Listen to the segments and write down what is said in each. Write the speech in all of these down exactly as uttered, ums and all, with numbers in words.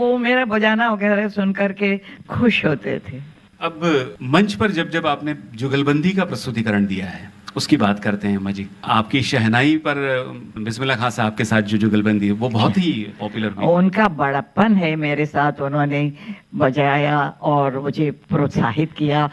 वो मेरा बजाना वगैरह सुन करके खुश होते थे। अब मंच पर जब जब आपने जुगलबंदी का प्रस्तुतिकरण दिया है उसकी बात करते हैं अम्मा जी। आपकी शहनाई पर बिस्मिल्लाह खां साहब के साथ जो जुगलबंदी है वो बहुत ही पॉपुलर हुई। उनका बड़प्पन है मेरे साथ, उन्होंने बजाया और मुझे प्रोत्साहित किया,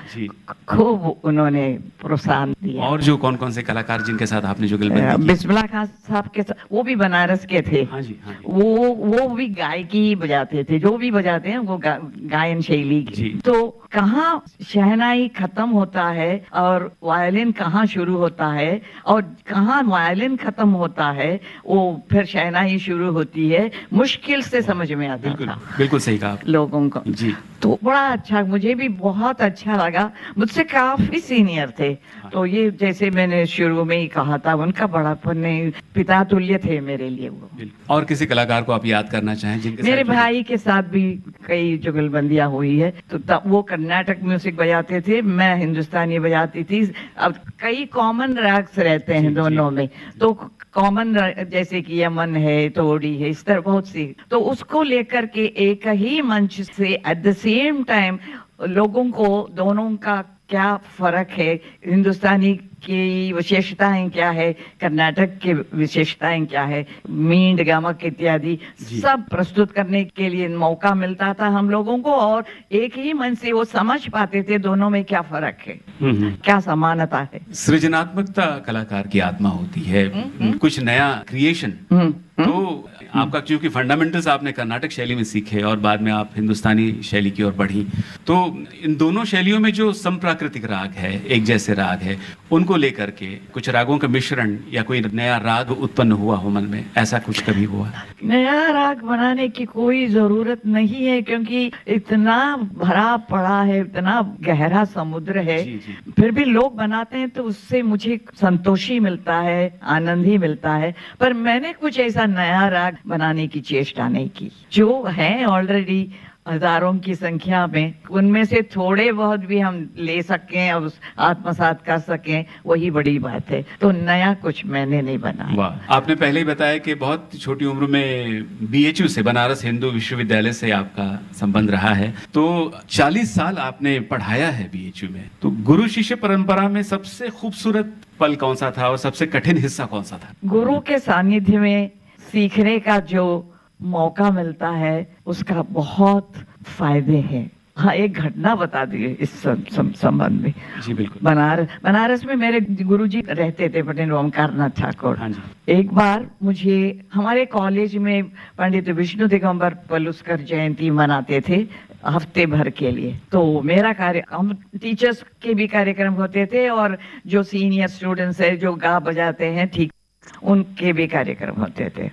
खूब उन्होंने प्रोत्साहन दिया। और जो कौन कौन से कलाकार जिनके साथ आपने जुगलबंदी की? बिस्मिल्लाह खां साहब के साथ, वो भी बनारस के थे। हाँ जी, हाँ जी। वो वो भी गायकी ही बजाते थे, जो भी बजाते हैं वो गा, गायन शैली की। तो कहाँ शहनाई खत्म होता है और वायलिन कहाँ शुरू होता है और कहाँ वायलिन खत्म होता है वो फिर शहनाई शुरू होती है, मुश्किल से समझ में आता बिल्कुल, था बिल्कुल सही कहा लोगों को जी। तो बड़ा अच्छा, मुझे भी बहुत अच्छा लगा। मुझसे काफी सीनियर थे, तो ये जैसे मैंने शुरू में ही कहा था, उनका बड़ापन पिता तुल्य थे मेरे लिए वो। और किसी कलाकार को आप याद करना चाहें जिनके मेरे साथ भाई के साथ भी कई जुगलबंदियां हुई है, तो तब वो कर्नाटक म्यूजिक बजाते थे, मैं हिंदुस्तानी बजाती थी। अब कई कॉमन राग्स रहते हैं दोनों में, तो कॉमन जैसे कि यमन है, तोड़ी है, इस तरह बहुत सी, तो उसको लेकर के एक ही मंच से एट द सेम टाइम लोगों को दोनों का क्या फर्क है, हिंदुस्तानी की विशेषताएं क्या है, कर्नाटक की विशेषताएं क्या है, मींड गमक इत्यादि सब प्रस्तुत करने के लिए मौका मिलता था हम लोगों को, और एक ही मन से वो समझ पाते थे दोनों में क्या फर्क है, क्या समानता है। सृजनात्मकता कलाकार की आत्मा होती है, कुछ नया क्रिएशन। तो आपका क्योंकि फंडामेंटल्स आपने कर्नाटक शैली में सीखे और बाद में आप हिंदुस्तानी शैली की ओर बढ़ी, तो इन दोनों शैलियों में जो संप्राकृतिक राग है, एक जैसे राग है, उनको लेकर के कुछ रागों का मिश्रण या कोई नया राग उत्पन्न हुआ हो मन में, ऐसा कुछ कभी हुआ? नया राग बनाने की कोई जरूरत नहीं है, क्योंकि इतना भरा पड़ा है, इतना गहरा समुद्र है। जी, जी। फिर भी लोग बनाते हैं तो उससे मुझे संतोष ही मिलता है, आनंद ही मिलता है, पर मैंने कुछ ऐसा नया राग बनाने की चेष्टा नहीं की। जो है ऑलरेडी हजारों की संख्या में, उनमें से थोड़े बहुत भी हम ले सकें और आत्मसात कर सकें, वही बड़ी बात है। तो नया कुछ मैंने नहीं बनाया। वाह, आपने पहले ही बताया कि बहुत छोटी उम्र में बीएचयू से, बनारस हिंदू विश्वविद्यालय से आपका संबंध रहा है, तो चालीस साल आपने पढ़ाया है बीएचयू में। तो गुरु शिष्य परंपरा में सबसे खूबसूरत पल कौन सा था और सबसे कठिन हिस्सा कौन सा था? गुरु के सानिध्य में सीखने का जो मौका मिलता है उसका बहुत फायदे हैं। हाँ, एक घटना बता दिए इस संबंध में। जी बिल्कुल। बनारस बनारस में मेरे गुरुजी रहते थे, पंडित ओमकारनाथ ठाकुर। हाँ जी। एक बार मुझे, हमारे कॉलेज में पंडित विष्णु दिगंबर पलुस्कर जयंती मनाते थे हफ्ते भर के लिए, तो मेरा कार्य, हम टीचर्स के भी कार्यक्रम होते थे और जो सीनियर स्टूडेंट्स है जो गा बजाते हैं ठीक, उनके भी कार्यक्रम होते थे।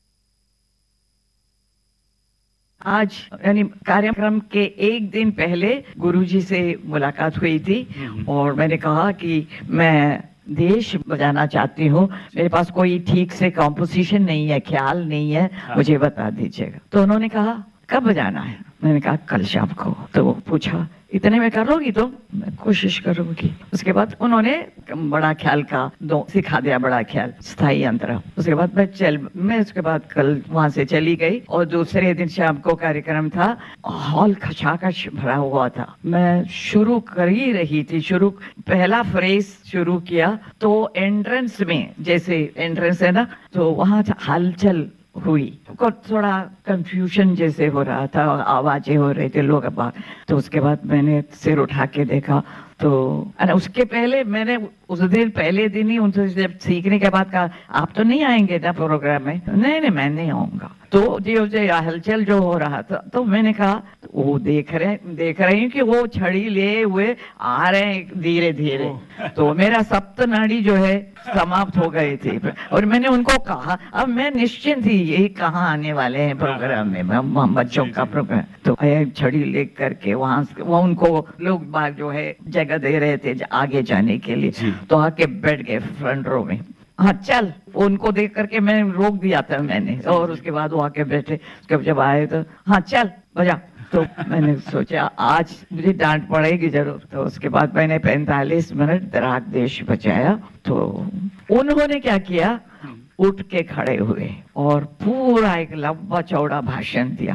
आज यानी कार्यक्रम के एक दिन पहले गुरुजी से मुलाकात हुई थी और मैंने कहा कि मैं देश बजाना चाहती हूँ, मेरे पास कोई ठीक से कॉम्पोजिशन नहीं है, ख्याल नहीं है, मुझे बता दीजिएगा। तो उन्होंने कहा कब बजाना है? मैंने कहा कल शाम को। तो वो पूछा इतने में कर लोगी? तो मैं कोशिश करूंगी। उसके बाद उन्होंने बड़ा ख्याल का दो सिखा दिया, बड़ा ख्याल, स्थाई अंतरा। उसके बाद मैं चल मैं उसके बाद कल वहां से चली गई और दूसरे दिन शाम को कार्यक्रम था। हॉल खचाखच भरा हुआ था। मैं शुरू कर ही रही थी, शुरू पहला फ्रेज शुरू किया तो एंट्रेंस में, जैसे एंट्रेंस है ना, तो वहां हलचल हुई, को थोड़ा कंफ्यूजन जैसे हो रहा था, आवाजें हो रही थे लोग बाहर। तो उसके बाद मैंने सिर उठा के देखा तो उसके पहले मैंने उस दिन पहले दिन ही उनसे जब सीखने के बाद कहा आप तो नहीं आएंगे ना प्रोग्राम में? नहीं नहीं मैं नहीं आऊंगा। तो जो जो हलचल जो हो रहा था, तो मैंने कहा वो देख रहे देख रही हूँ कि वो छड़ी ले हुए आ रहे हैं धीरे धीरे। तो मेरा सप्त नाड़ी जो है समाप्त हो गई थी और मैंने उनको कहा अब मैं निश्चिंत थी यही कहाँ आने वाले हैं प्रोग्राम में, हम बच्चों का प्रोग्राम। तो छड़ी ले करके वहां वो उनको लोग बाग जो है जगह दे रहे थे आगे जाने के लिए, तो आके बैठ गए फ्रंट रो में। हाँ चल, उनको देख करके मैंने रोक दिया था मैंने, और उसके बाद वो आके बैठे। उसके जब आए तो हाँ चल बजा। तो मैंने सोचा आज मुझे डांट पड़ेगी जरूर। तो उसके बाद मैंने पैंतालीस मिनट राग देश बजाया। तो उन्होंने क्या किया, उठ के खड़े हुए और पूरा एक लंबा चौड़ा भाषण दिया।